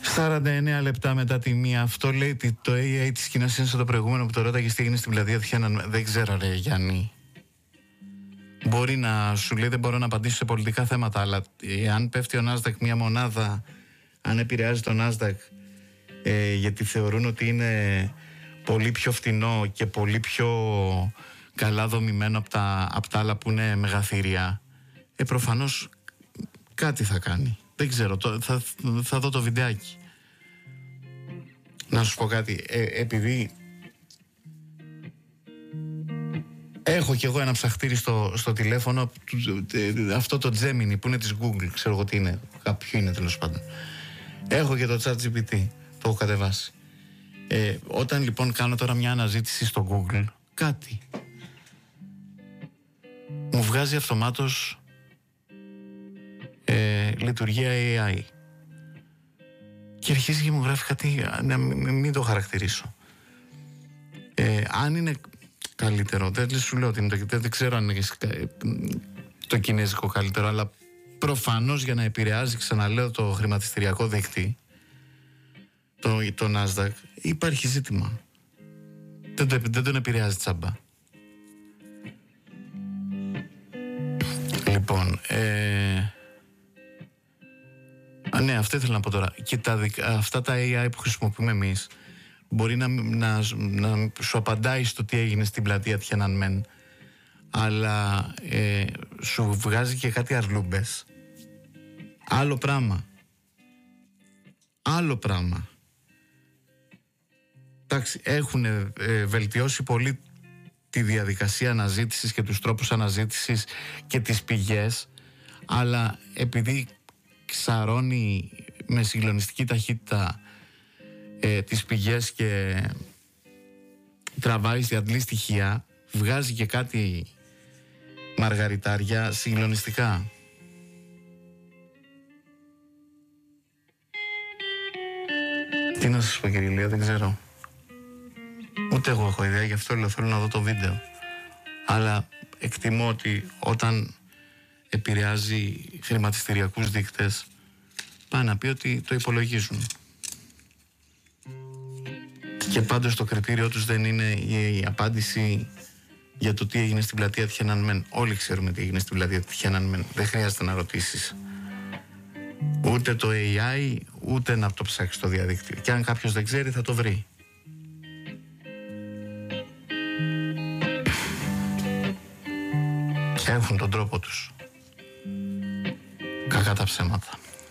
49 λεπτά μετά τη μία. Αυτό λέει το AI της Κίνας είναι το προηγούμενο που το ρώταγες τι έγινε στην πλατεία Τιάνανμεν. Δεν ξέρω ρε Γιάννη. Μπορεί να σου λέει δεν μπορώ να απαντήσω σε πολιτικά θέματα, αλλά αν πέφτει ο Nasdaq μία μονάδα, αν επηρεάζει το Nasdaq γιατί θεωρούν ότι είναι πολύ πιο φτηνό και πολύ πιο καλά δομημένο από τα άλλα που είναι μεγαθύρια, προφανώς κάτι θα κάνει. Δεν ξέρω, θα δω το βιντεάκι. Να σου πω κάτι, επειδή έχω κι εγώ ένα ψαχτήρι στο τηλέφωνο, αυτό το Gemini που είναι της Google, ξέρω εγώ τι είναι, κάποιο είναι τέλος πάντων. Έχω και το ChatGPT, το έχω κατεβάσει. Όταν λοιπόν κάνω τώρα μια αναζήτηση στο Google, κάτι μου βγάζει αυτομάτως λειτουργία AI. Και αρχίζει και μου γράφει κάτι, να μην το χαρακτηρίσω. Αν είναι καλύτερο, δεν σου λέω ότι είναι δεν ξέρω αν είναι το κινέζικο καλύτερο, αλλά προφανώς για να επηρεάζει, ξαναλέω, το χρηματιστηριακό δίκτυο, το Nasdaq, υπάρχει ζήτημα. Δεν τον επηρεάζει τσάμπα. Λοιπόν, ναι, αυτό ήθελα να πω τώρα. Και αυτά τα AI που χρησιμοποιούμε εμείς μπορεί να σου απαντάει στο τι έγινε στην πλατεία Τιάνανμεν, αλλά σου βγάζει και κάτι αρλούμπες. Άλλο πράγμα. Εντάξει, έχουν βελτιώσει πολύ τη διαδικασία αναζήτησης και τους τρόπους αναζήτησης και τις πηγές, αλλά επειδή ξαρώνει με συγκλονιστική ταχύτητα τις πηγές και τραβάει στη αντλή στοιχεία, βγάζει και κάτι μαργαριτάρια συγκλονιστικά. Τι να σας πω κύριε Ηλία, δεν ξέρω. Ούτε εγώ έχω ιδέα, γι' αυτό θέλω να δω το βίντεο. Αλλά εκτιμώ ότι όταν επηρεάζει χρηματιστηριακούς δείκτες, πάει να πει ότι το υπολογίζουν. Και πάντως το κριτήριό τους δεν είναι η απάντηση για το τι έγινε στην πλατεία Τιάνανμεν. Όλοι ξέρουμε τι έγινε στην πλατεία Τιάνανμεν. Δεν χρειάζεται να ρωτήσεις ούτε το AI, ούτε να το ψάξει στο διαδίκτυο. Και αν κάποιος δεν ξέρει θα το βρει. Και έχουν τον τρόπο τους. Κακά τα ψέματα.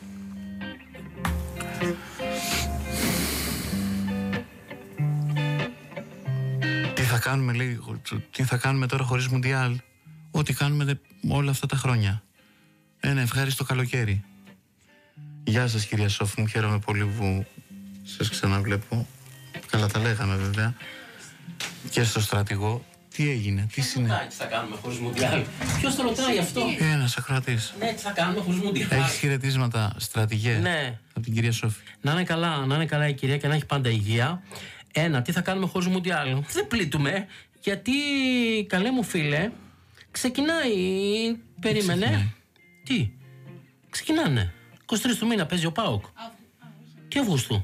Τι θα κάνουμε τώρα χωρίς Μουντιάλ? Ό,τι κάνουμε όλα αυτά τα χρόνια. Ένα ευχάριστο καλοκαίρι. Γεια σας κυρία Σόφη μου, χαίρομαι πολύ που σας ξαναβλέπω. Καλά τα λέγαμε βέβαια. Και στο στρατηγό. Τι έγινε, τι συνέβη? Τι θα κάνουμε χωρίς Μουντιάλ? Ποιος το ρωτάει αυτό? Ένας ακροατής. Ναι, τι θα κάνουμε χωρίς Μουντιάλ? Έχεις χαιρετίσματα, στρατηγέ? Ναι. Από την κυρία Σόφη. Να είναι καλά η κυρία και να έχει πάντα υγεία. Τι θα κάνουμε χωρίς Μουντιάλ? Δεν πλήττουμε, γιατί καλέ μου φίλε, ξεκινάει. Περίμενε. Τι? Ξεκινάνε. 23 του μήνα παίζει ο ΠΑΟΚ. Τι Αυγούστου?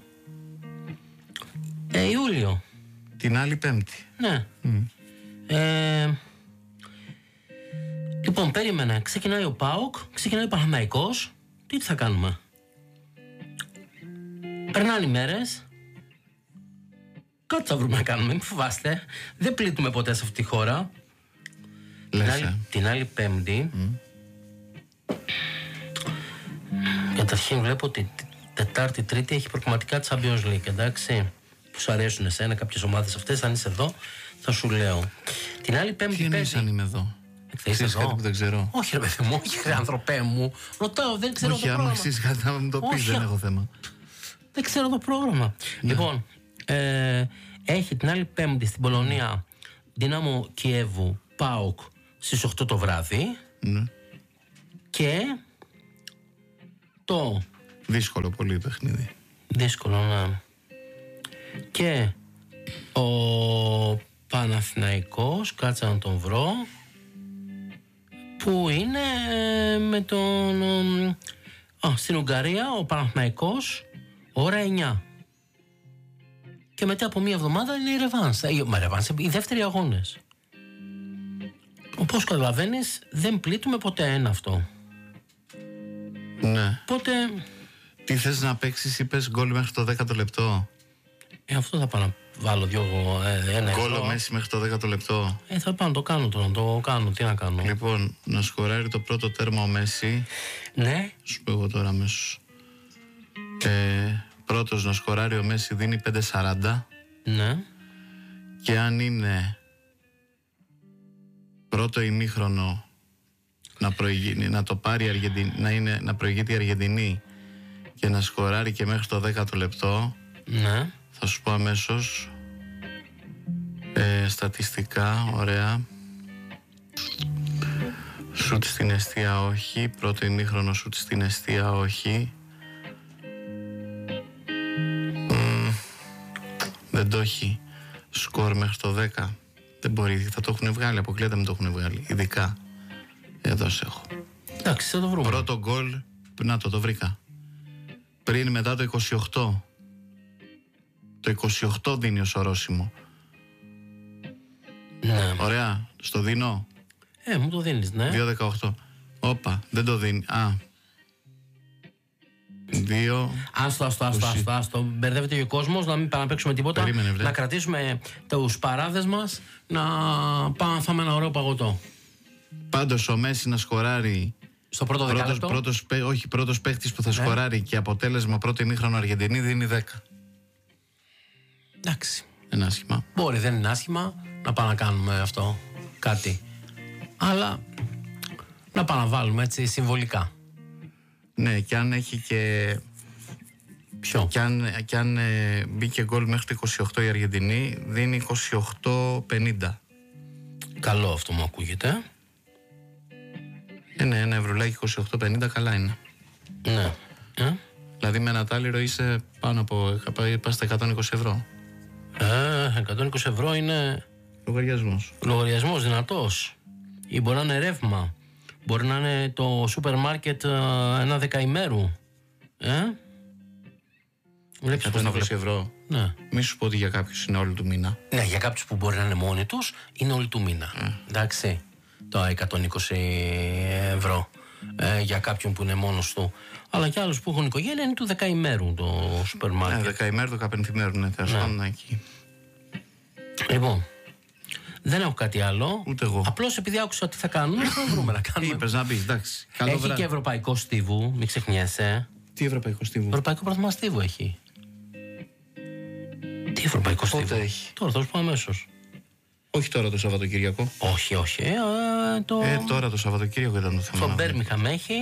Ιούλιο. Την άλλη Πέμπτη. Ναι. Λοιπόν, περίμενε. Ξεκινάει ο ΠΑΟΚ, ξεκινάει ο Παναθηναϊκός. Τι θα κάνουμε? Περνάνε οι μέρες. Κάτι θα βρούμε να κάνουμε, μην φοβάστε. Δεν πλήττουμε ποτέ σε αυτή τη χώρα. Την άλλη Πέμπτη. Καταρχήν βλέπω ότι Τετάρτη, Τρίτη έχει προκριματικά Champions League, εντάξει. Που σου αρέσουν εσένα κάποιες ομάδες αυτές. Αν είσαι εδώ, θα σου λέω. Την άλλη Πέμπτη. Τι εννοείς αν είμαι εδώ? Ξέρεις κάτι που δεν ξέρω? Όχι ρε παιδί μου, όχι ρε άνθρωπέ μου. Ρωτάω, δεν ξέρω το πρόγραμμα. Όχι, άμα ξέρεις κάτι να μου το πεις, δεν έχω θέμα. Δεν ξέρω το πρόγραμμα. Ναι. Λοιπόν, έχει την άλλη Πέμπτη στην Πολωνία Δύναμο Κιέβου ΠΑΟΚ στις 8 το βράδυ. Ναι. Και το... Δύσκολο πολύ παιχνίδι. Δύσκολο, ναι. Και ο Παναθηναϊκός, κάτσα να τον βρω, που είναι με τον... στην Ουγγαρία, ο Παναθηναϊκός, Ώρα 9. Και μετά από μία εβδομάδα είναι η ρεβάνς. Οι δεύτεροι αγώνες. Όπως καταλαβαίνεις, δεν πλήττουμε ποτέ ένα αυτό. Ναι. Οπότε... Τι θες να παίξεις, είπες γκολ μέχρι το 10ο λεπτό. Αυτό θα πάω να βάλω ένα γκολ ευρώ. ο Μέση μέχρι το 10ο λεπτό. Θα πάω να το κάνω τώρα, να το κάνω. Τι να κάνω. Λοιπόν, να σκοράρει το πρώτο τέρμα ο Μέση. Ναι. Σου πω εγώ τώρα αμέσως. Πρώτος να σκοράρει ο Μέση δίνει 5,40. Ναι. Και αν είναι πρώτο ημίχρονο να το πάρει η Αργεντινή, να προηγείται η Αργεντινή και να σκοράρει και μέχρι το 10ο λεπτό. Ναι. Θα σου πω αμέσως στατιστικά, ωραία. Σουτ στην εστία όχι. Πρώτο ημίχρονο σουτ στην εστία όχι. Δεν το έχει. Σκορ μέχρι το 10. Δεν μπορεί, θα το έχουν βγάλει. Αποκλείεται να μην το έχουν βγάλει. Ειδικά. Εδώ σε έχω. Εντάξει, θα το βρούμε. Πρώτο γκολ. Να το βρήκα. Πριν μετά το 28. Το 28 δίνει ως ορόσημο. Ναι. Ωραία. Στο δίνω. Μου το δίνεις, ναι. 2,18. Όπα, δεν το δίνει. 2. Άστο. Μπερδεύεται και ο κόσμος, να μην πάμε να παίξουμε τίποτα. Περίμενε, βρε. Να κρατήσουμε τους παράδες μας, να πάμε να φάμε ένα ωραίο παγωτό. Πάντως ο Μέση να σκοράρει. Στο πρώτο δεκάλεπτο. Πρώτος παίχτης που θα σκοράρει και αποτέλεσμα πρώτο ημίχρονο Αργεντινή δίνει 10. Εντάξει. Είναι άσχημα. Μπορεί, δεν είναι άσχημα να πάμε να κάνουμε αυτό κάτι. Αλλά να πάμε να βάλουμε έτσι συμβολικά. Ναι, και αν έχει και. Ποιο? Και αν μπήκε γκολ μέχρι το 28 η Αργεντινή, δίνει 28,50. Καλό αυτό μου ακούγεται. Ναι, ένα ευρωλάκι 28,50 καλά είναι. Ναι. Δηλαδή με ένα τάλιρο είσαι πάνω από. Πας στα 120 ευρώ. 120 ευρώ είναι. Λογαριασμός Δυνατός. Ή μπορεί να είναι ρεύμα. Μπορεί να είναι το σούπερ μάρκετ ένα δεκαημέρου. Βλέπεις πώς 120 ευρώ. Ναι. Μη σου πω ότι για κάποιους είναι όλη του μήνα. Ναι, για κάποιους που μπορεί να είναι μόνοι τους είναι όλη του μήνα. Εντάξει. Το 120 ευρώ για κάποιον που είναι μόνος του. Αλλά για άλλους που έχουν οικογένεια είναι του δεκαημέρου το σούπερ μάρκετ. Δεκαημέρου, το καπενθημέρου, ναι, εκεί. Λοιπόν, δεν έχω κάτι άλλο. Ούτε εγώ. Απλώς επειδή άκουσα τι θα κάνουμε, θα βρούμε να κάνουμε. Είπες να πεις, εντάξει. Έχει και ευρωπαϊκό στίβου, μην ξεχνιέσαι. Τι ευρωπαϊκό στίβου? Ευρωπαϊκό πρωτάθλημα στίβου έχει. Τι ευρωπαϊκό στίβου? Πότε έχει? Τώρα θα σου πω αμέσως. Όχι τώρα το Σαββατοκύριακο. Όχι. Τώρα το Σαββατοκύριακο ήταν το θέμα. Στον Μπέρμιχαμ έχει.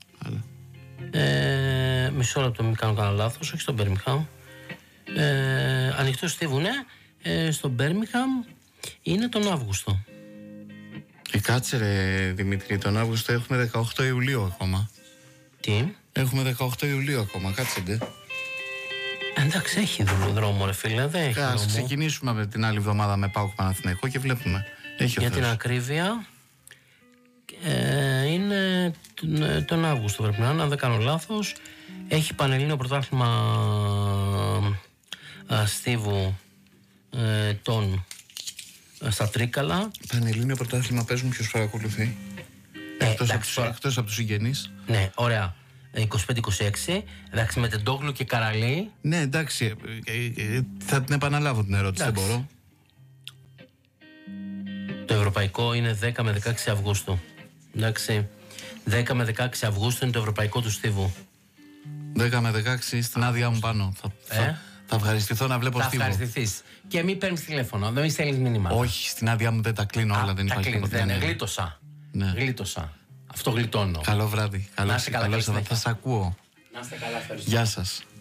Μισό λεπτό, μην κάνω κανένα λάθος. Όχι στον Μπέρμιχαμ. Ανοιχτό στίβου, ναι. Στον Μπέρμιχαμ είναι τον Αύγουστο. Κάτσε ρε Δημήτρη, τον Αύγουστο έχουμε 18 Ιουλίου ακόμα. Τι? Έχουμε 18 Ιουλίου ακόμα, κάτσε ντε. Εντάξει, έχει δρόμο ρε φίλε, δεν έχει Ας δρόμο. ξεκινήσουμε με την άλλη εβδομάδα με ΠΑΟΚ Παναθηναϊκό και βλέπουμε. Έχει Για την ακρίβεια είναι τον Αύγουστο πρέπει να είναι, αν δεν κάνω λάθος. Έχει Πανελλήνιο πρωτάθλημα στίβου στα Τρίκαλα. Πανελλήνιο πρωτάθλημα παίζουν, ποιος παρακολουθεί? Εκτός από τους συγγενείς. Ναι, ωραία. 25-26, εντάξει, με Τεντόγλου και Καραλή. Ναι, εντάξει, θα την επαναλάβω την ερώτηση, δεν μπορώ. Το ευρωπαϊκό είναι 10 με 16 Αυγούστου. Εντάξει, 10 με 16 Αυγούστου είναι το ευρωπαϊκό του στίβου. 10 με 16 στην άδειά μου πάνω. Θα ευχαριστηθώ να βλέπω στίβο. Θα ευχαριστηθείς. Και μην παίρνεις τηλέφωνο, δεν μη στέλνεις μήνυμα. Όχι, στην άδειά μου δεν τα κλείνω όλα, δεν υπάρχει τίποτα. Γλίτωσα. Ναι. Γλίτωσα. Αυτό γλιτώνω. Καλό βράδυ. Καλό, θα σας ακούω. Να είστε καλά, ευχαριστώ. Γεια σας.